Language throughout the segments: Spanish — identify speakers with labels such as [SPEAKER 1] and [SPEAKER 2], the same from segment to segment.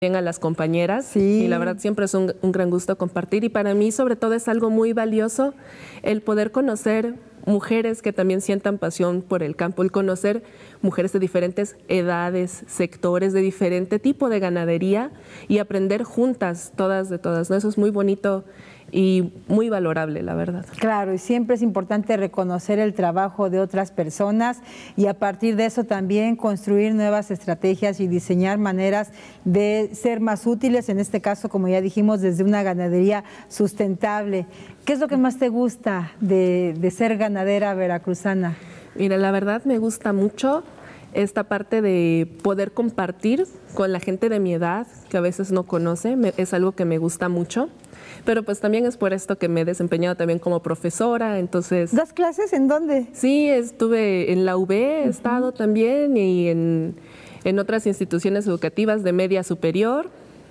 [SPEAKER 1] a las compañeras,
[SPEAKER 2] sí.
[SPEAKER 1] Y la verdad siempre es un gran gusto compartir, y para mí sobre todo es algo muy valioso el poder conocer mujeres que también sientan pasión por el campo, el conocer mujeres de diferentes edades, sectores, de diferente tipo de ganadería y aprender juntas, todas de todas, ¿no? Eso es muy bonito y muy valorable, la verdad.
[SPEAKER 2] Claro, y siempre es importante reconocer el trabajo de otras personas y a partir de eso también construir nuevas estrategias y diseñar maneras de ser más útiles, en este caso, como ya dijimos, desde una ganadería sustentable. ¿Qué es lo que más te gusta de ser ganadera veracruzana?
[SPEAKER 1] Mira, la verdad me gusta mucho esta parte de poder compartir con la gente de mi edad, que a veces no conoce, es algo que me gusta mucho. Pero pues también es por esto que me he desempeñado también como profesora, entonces...
[SPEAKER 2] ¿Das clases en dónde?
[SPEAKER 1] Sí, estuve en la UB, he estado también, y en otras instituciones educativas de media superior,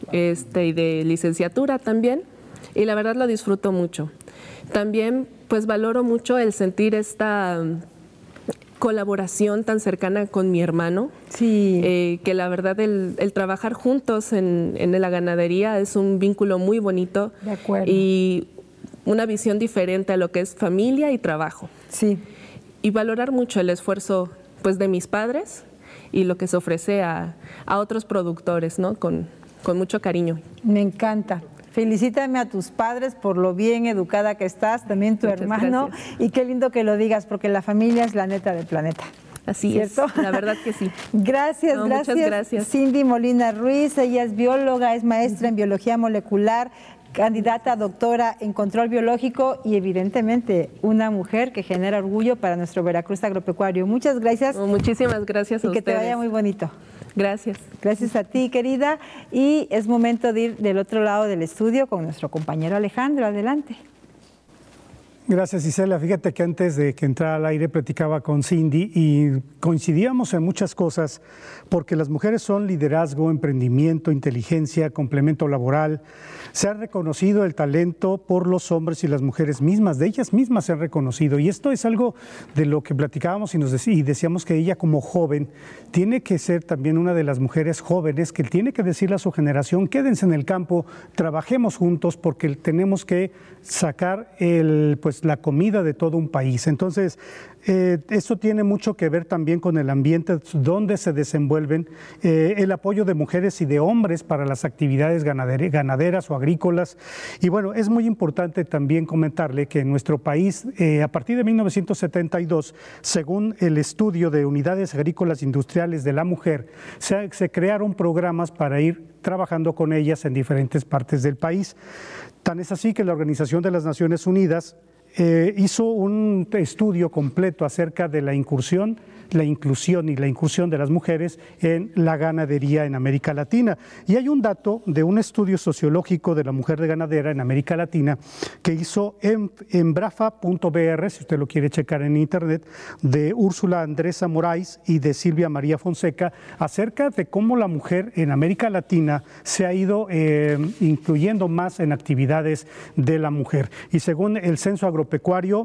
[SPEAKER 1] y de licenciatura también, y la verdad lo disfruto mucho. También pues valoro mucho el sentir esta colaboración tan cercana con mi hermano,
[SPEAKER 2] sí.
[SPEAKER 1] Que la verdad el trabajar juntos en la ganadería es un vínculo muy bonito.
[SPEAKER 2] De acuerdo.
[SPEAKER 1] Y una visión diferente a lo que es familia y trabajo.
[SPEAKER 2] Sí.
[SPEAKER 1] Y valorar mucho el esfuerzo pues de mis padres y lo que se ofrece a otros productores, ¿no? Con mucho cariño.
[SPEAKER 2] Me encanta. Felicítame a tus padres por lo bien educada que estás, también tu
[SPEAKER 1] Muchas
[SPEAKER 2] hermano,
[SPEAKER 1] gracias.
[SPEAKER 2] Y qué lindo que lo digas, porque la familia es la neta del planeta.
[SPEAKER 1] Así
[SPEAKER 2] ¿cierto?
[SPEAKER 1] es, la verdad que sí.
[SPEAKER 2] Gracias,
[SPEAKER 1] No,
[SPEAKER 2] gracias.
[SPEAKER 1] muchas gracias.
[SPEAKER 2] Cindy Molina Ruiz, ella es bióloga, es maestra en biología molecular, candidata a doctora en control biológico y evidentemente una mujer que genera orgullo para nuestro Veracruz agropecuario. Muchas gracias.
[SPEAKER 1] Muchísimas gracias a
[SPEAKER 2] ustedes. Y que te vaya muy bonito.
[SPEAKER 1] Gracias.
[SPEAKER 2] Gracias a ti, querida. Y es momento de ir del otro lado del estudio con nuestro compañero Alejandro. Adelante.
[SPEAKER 3] Gracias, Isela. Fíjate que antes de que entrara al aire platicaba con Cindy y coincidíamos en muchas cosas, porque las mujeres son liderazgo, emprendimiento, inteligencia, complemento laboral. Se ha reconocido el talento por los hombres y las mujeres mismas, de ellas mismas se han reconocido. Y esto es algo de lo que platicábamos y decíamos que ella como joven tiene que ser también una de las mujeres jóvenes que tiene que decirle a su generación: quédense en el campo, trabajemos juntos, porque tenemos que sacar la comida de todo un país. Entonces, eso tiene mucho que ver también con el ambiente donde se desenvuelven, el apoyo de mujeres y de hombres para las actividades ganaderas o agrícolas. Y bueno, es muy importante también comentarle que en nuestro país, a partir de 1972, según el estudio de unidades agrícolas industriales de la mujer, se crearon programas para ir trabajando con ellas en diferentes partes del país. Tan es así que la Organización de las Naciones Unidas hizo un estudio completo acerca de la inclusión de las mujeres en la ganadería en América Latina. Y hay un dato de un estudio sociológico de la mujer de ganadera en América Latina que hizo en brafa.br, si usted lo quiere checar en internet, de Úrsula Andresa Moraes y de Silvia María Fonseca, acerca de cómo la mujer en América Latina se ha ido incluyendo más en actividades de la mujer. Y según el Censo Agropecuario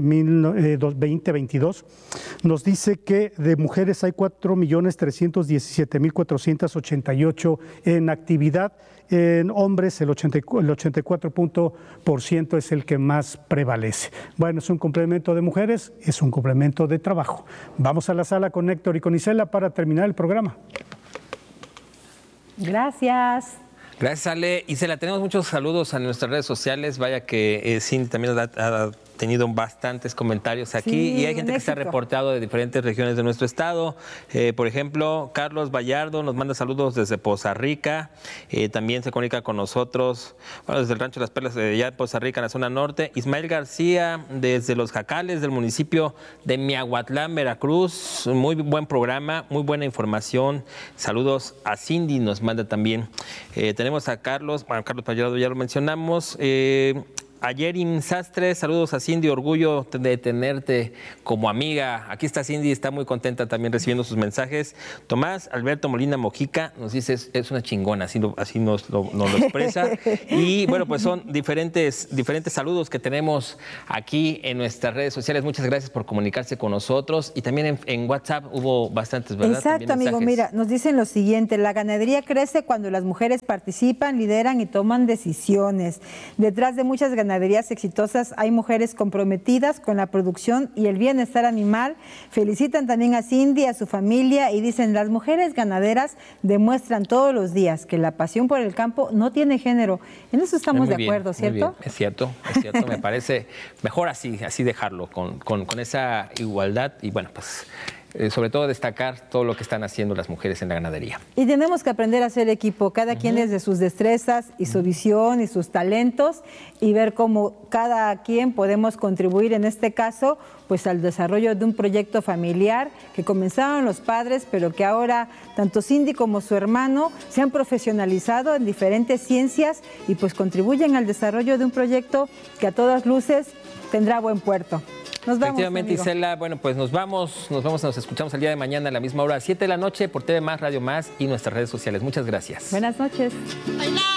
[SPEAKER 3] 2022, nos dice que de mujeres hay 4.317.488 en actividad. En hombres el 84% es el que más prevalece. Bueno, es un complemento de mujeres, es un complemento de trabajo. Vamos a la sala con Héctor y con Isela para terminar el programa.
[SPEAKER 2] Gracias.
[SPEAKER 4] Gracias, Ale. Isela, tenemos muchos saludos en nuestras redes sociales. Vaya que Cindy también ha tenido bastantes comentarios aquí,
[SPEAKER 2] sí,
[SPEAKER 4] y hay gente que se ha reportado de diferentes regiones de nuestro estado. Por ejemplo, Carlos Vallardo nos manda saludos desde Poza Rica. También se comunica con nosotros, desde el Rancho Las Perlas de allá de Poza Rica, en la zona norte. Ismael García desde Los Jacales, del municipio de Miahuatlán, Veracruz. Muy buen programa, muy buena información. Saludos a Cindy, nos manda también. Tenemos a Carlos Vallardo, ya lo mencionamos. a Yerin Sastre, saludos a Cindy, orgullo de tenerte como amiga. Aquí está Cindy, está muy contenta también recibiendo sus mensajes. Tomás Alberto Molina Mojica nos dice, es una chingona, así nos lo expresa. Y bueno, pues son diferentes saludos que tenemos aquí en nuestras redes sociales. Muchas gracias por comunicarse con nosotros. Y también en WhatsApp hubo bastantes, ¿verdad?
[SPEAKER 2] Exacto, amigo. Mira, nos dicen lo siguiente: la ganadería crece cuando las mujeres participan, lideran y toman decisiones. Detrás de muchas ganaderías exitosas hay mujeres comprometidas con la producción y el bienestar animal. Felicitan también a Cindy, a su familia, y dicen, las mujeres ganaderas demuestran todos los días que la pasión por el campo no tiene género. En eso estamos de acuerdo, ¿cierto?
[SPEAKER 4] Es cierto, me parece mejor así dejarlo, con esa igualdad y bueno, pues sobre todo destacar todo lo que están haciendo las mujeres en la ganadería.
[SPEAKER 2] Y tenemos que aprender a ser equipo, cada quien desde sus destrezas y su visión y sus talentos, y ver cómo cada quien podemos contribuir, en este caso, pues al desarrollo de un proyecto familiar que comenzaron los padres, pero que ahora tanto Cindy como su hermano se han profesionalizado en diferentes ciencias y pues contribuyen al desarrollo de un proyecto que a todas luces tendrá buen puerto. Nos vamos,
[SPEAKER 4] efectivamente,
[SPEAKER 2] amigo.
[SPEAKER 4] Isela, bueno, pues nos escuchamos el día de mañana a la misma hora, 7 de la noche, por TV Más, Radio Más y nuestras redes sociales. Muchas gracias.
[SPEAKER 2] Buenas noches.